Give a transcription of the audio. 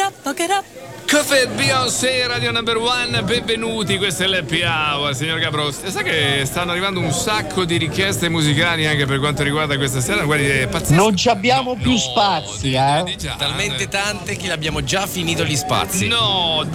Caffè Beyoncé, Radio Number One, benvenuti, questo è l'Happy Hour, signor Capro. Sai che stanno arrivando un sacco di richieste musicali anche per quanto riguarda questa sera? Guardi, è pazzesco. Non ci abbiamo più spazi, Talmente tante che abbiamo già finito gli spazi. No,